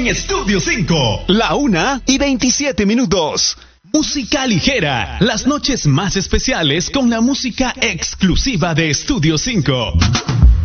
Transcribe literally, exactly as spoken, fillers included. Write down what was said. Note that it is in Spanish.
en Estudio cinco. La una y veintisiete minutos. Música ligera. Las noches más especiales con la música exclusiva de Estudio cinco.